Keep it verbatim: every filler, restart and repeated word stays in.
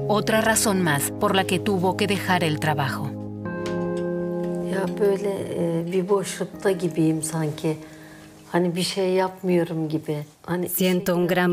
Otra razón más por la que tuvo que dejar el trabajo. Ya böyle e, bir boşlukta gibiyim sanki. Hani bir şey yapmıyorum gibi. Hani Siento un gran